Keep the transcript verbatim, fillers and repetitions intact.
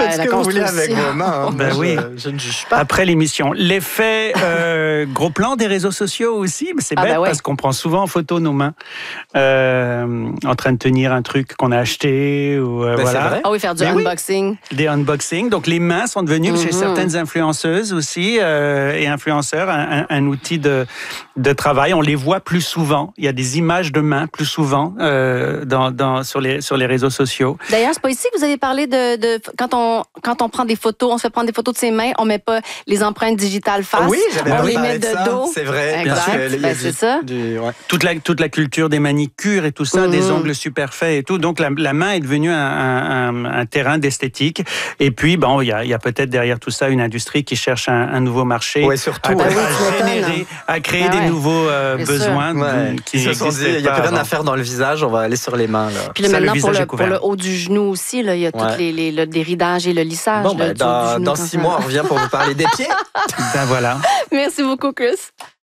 faites ce que vous voulez avec vos mains. Hein. Ben je, oui. je ne juge pas. Après l'émission. L'effet euh, gros plan des réseaux sociaux aussi, c'est Ah bête bah ouais. parce qu'on prend souvent en photo nos mains euh, en train de tenir un truc qu'on a acheté. Ou, euh, Ben, c'est voilà. vrai. Ah oui, faire du Ben oui. unboxing. Des unboxings. Donc, les mains sont devenues, Mm-hmm. chez certaines influenceuses aussi, euh, et influenceurs, un, un, un outil de, de travail. On les voit plus souvent. Il y a des images de mains plus souvent euh, dans, dans, sur, les, sur les réseaux sociaux. D'ailleurs, c'est pas ici que vous avez parlé de, de quand on quand on prend des photos, on se fait prendre des photos de ses mains, on met pas les empreintes digitales face, Oui, j'avais on parlé les met de de ça. dos. C'est vrai. Exact. Parce que, il y a Ben, du- c'est ça. du- ouais. Toute la, toute la culture des manicures et tout ça, Mm-hmm. des ongles super faits et tout. Donc, la, la main est devenue un, un, un terrain d'esthétique. Et puis, bon, il y a, il y a peut-être derrière tout ça une industrie qui cherche un, un nouveau marché. Ouais, surtout, à, ouais. à Ben oui, tu m'étonnes. générer, à créer Ah des ouais. nouveaux euh, Bien besoins Ouais. qui Ils se sont dit, n'existaient il n'y a pas plus rien avant. à faire dans le visage, on va aller sur les mains. Là. Puis là, Ça, le maintenant, pour visage le, est pour couvert. le haut du genou aussi, là, il y a Ouais. tous les, les, le déridage et le lissage. Bon, là, ben, du haut du dans, genou dans quand six ça- mois, on revient pour vous parler des pieds. Ben voilà. Merci beaucoup, Chris.